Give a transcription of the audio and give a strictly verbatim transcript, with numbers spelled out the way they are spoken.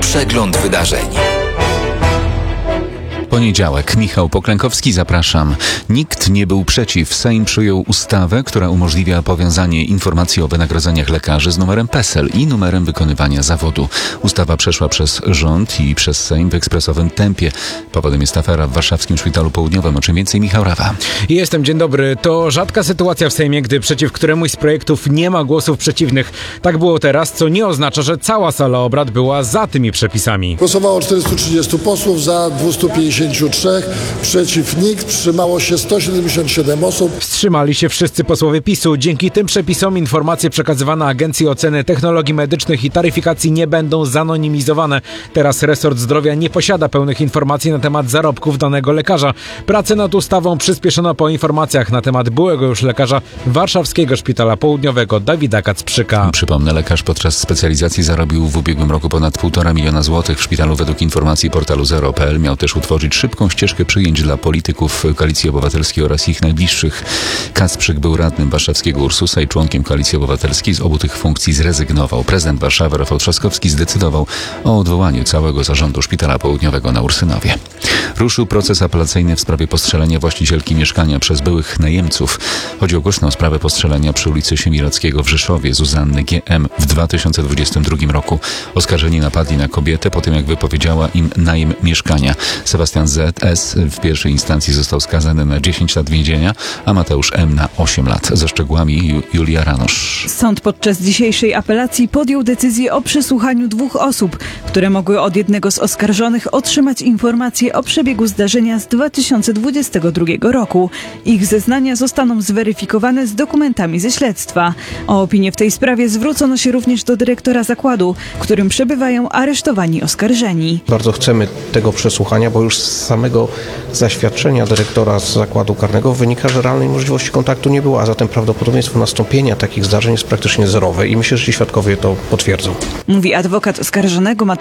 Przegląd wydarzeń. Poniedziałek. Michał Poklękowski, zapraszam. Nikt nie był przeciw. Sejm przyjął ustawę, która umożliwia powiązanie informacji o wynagrodzeniach lekarzy z numerem PESEL i numerem wykonywania zawodu. Ustawa przeszła przez rząd i przez Sejm w ekspresowym tempie. Powodem jest afera w warszawskim Szpitalu Południowym. O czym więcej Michał Rawa. Jestem, dzień dobry. To rzadka sytuacja w Sejmie, gdy przeciw któremuś z projektów nie ma głosów przeciwnych. Tak było teraz, co nie oznacza, że cała sala obrad była za tymi przepisami. Głosowało czterystu trzydziestu posłów, za dwieście pięćdziesiąt trzy, przeciw nikt, wstrzymało się sto siedemdziesiąt siedem osób. Wstrzymali się wszyscy posłowie PiSu. Dzięki tym przepisom informacje przekazywane Agencji Oceny Technologii Medycznych i Taryfikacji nie będą zanonimizowane. Teraz resort zdrowia nie posiada pełnych informacji na temat zarobków danego lekarza. Pracę nad ustawą przyspieszono po informacjach na temat byłego już lekarza Warszawskiego Szpitala Południowego Dawida Kacprzyka. Przypomnę, lekarz podczas specjalizacji zarobił w ubiegłym roku ponad półtora miliona złotych. W szpitalu według informacji portalu zero kropka p l miał też utworzyć szybką ścieżkę przyjęć dla polityków Koalicji Obywatelskiej oraz ich najbliższych. Kacprzyk był radnym warszawskiego Ursusa i członkiem Koalicji Obywatelskiej. Z obu tych funkcji zrezygnował. Prezydent Warszawy Rafał Trzaskowski zdecydował o odwołaniu całego zarządu Szpitala Południowego na Ursynowie. Ruszył proces apelacyjny w sprawie postrzelenia właścicielki mieszkania przez byłych najemców. Chodzi o głośną sprawę postrzelenia przy ulicy Siemiradzkiego w Rzeszowie Zuzanny G M w dwa tysiące dwudziestym drugim roku. Oskarżeni napadli na kobietę po tym, jak wypowiedziała im najem mieszkania. Sebastian Z S w pierwszej instancji został skazany na dziesięć lat więzienia, a Mateusz M na osiem lat. Ze szczegółami Ju- Julia Ranosz. Sąd podczas dzisiejszej apelacji podjął decyzję o przesłuchaniu dwóch osób, które mogły od jednego z oskarżonych otrzymać informacje o przebiegu zdarzenia z dwa tysiące dwudziestego drugiego roku. Ich zeznania zostaną zweryfikowane z dokumentami ze śledztwa. O opinię w tej sprawie zwrócono się również do dyrektora zakładu, w którym przebywają aresztowani oskarżeni. Bardzo chcemy tego przesłuchania, bo już z samego zaświadczenia dyrektora z zakładu karnego wynika, że realnej możliwości kontaktu nie było, a zatem prawdopodobieństwo nastąpienia takich zdarzeń jest praktycznie zerowe i myślę, że ci świadkowie to potwierdzą. Mówi adwokat oskarżonego Mateusz